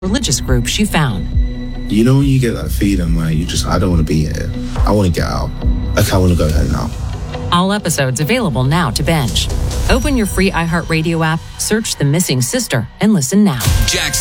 religious group she found. You know when you get that feeling where I don't want to be here. I want to get out. Like, I want to go home now. All episodes available now to binge. Open your free iHeartRadio app, search The Missing Sister, and listen now. Jackson.